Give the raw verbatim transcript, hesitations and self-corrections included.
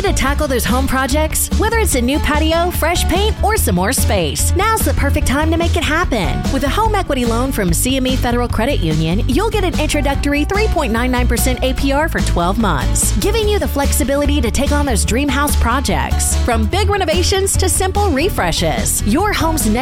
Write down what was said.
Ready to tackle those home projects? Whether it's a new patio, fresh paint, or some more space, now's the perfect time to make it happen. With a home equity loan from C M E Federal Credit Union, you'll get an introductory three point nine nine percent A P R for twelve months, giving you the flexibility to take on those dream house projects. From big renovations to simple refreshes, your home's next